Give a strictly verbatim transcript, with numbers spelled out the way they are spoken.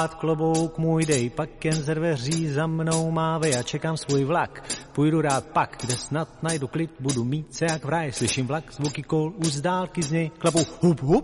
Klobouk můj dej, pak jen ze dveří za mnou mávej a čekám svůj vlak. Půjdu rád pak, kde snad najdu klid, budu mít se jak v ráji. Slyším vlak, zvuky kol, už z dálky z něj klapou hup hup.